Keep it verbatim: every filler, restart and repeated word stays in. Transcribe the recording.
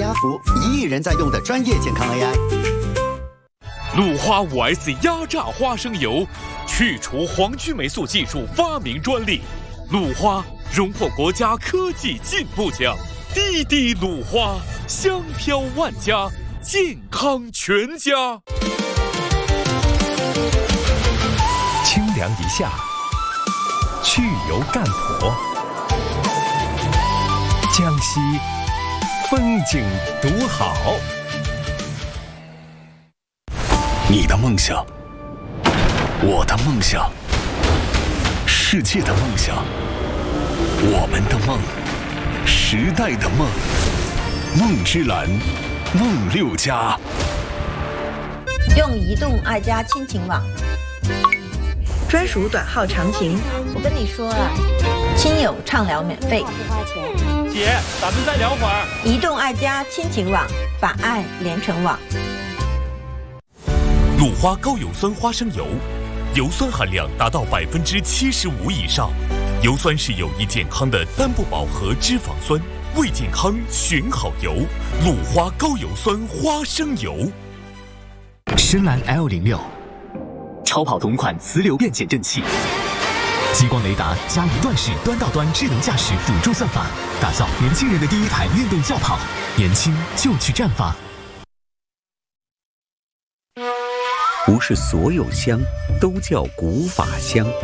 压服，一亿人在用的专业健康 A I。 鲁花 五 S 压榨花生油，去除黄曲霉素技术发明专利。鲁花荣获国家科技进步奖。滴滴鲁花，香飘万家，健康全家。 清凉一下，去油干婆。江西风景独好。 你的梦想，我的梦想，世界的梦想，我们的梦，时代的梦，梦之蓝，梦六家。 用移动爱家亲情网， 专属短号长情。 我跟你说啊，亲友畅聊免费， 不花钱。 姐，咱们再聊会儿。 移动爱家亲情网，把爱连成网。 鲁花高油酸花生油，油酸含量达到百分之七十五以上。油酸是有益健康的单不饱和脂肪酸，为健康选好油。鲁花高油酸花生油。 深蓝 L 零六，超跑同款磁流变减震器，激光雷达加一段式端到端智能驾驶辅助算法，打造年轻人的第一台运动轿跑。年轻就去绽放。 不是所有香都叫古法香。